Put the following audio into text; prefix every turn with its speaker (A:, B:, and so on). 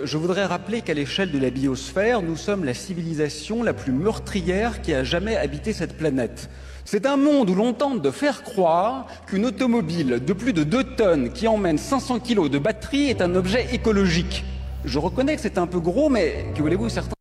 A: je voudrais rappeler qu'à l'échelle de la biosphère, nous sommes la civilisation la plus meurtrière qui a jamais habité cette planète. C'est un monde où l'on tente de faire croire qu'une automobile de plus de 2 tonnes qui emmène 500 kilos de batterie est un objet écologique. Je reconnais que c'est un peu gros, mais que voulez-vous, certains